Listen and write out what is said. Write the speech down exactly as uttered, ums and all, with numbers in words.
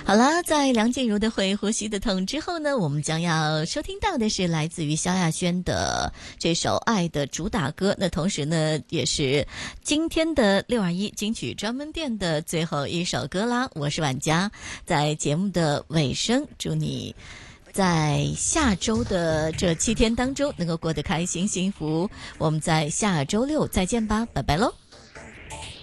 好了，在梁静茹的会呼吸的痛之后呢，我们将要收听到的是来自于萧亚轩的这首《爱》的主打歌。那同时呢，也是今天的六二一金曲专门店的最后一首歌啦。我是婉佳，在节目的尾声，祝你在下周的这七天当中能够过得开心幸福。我们在下周六再见吧，拜拜喽。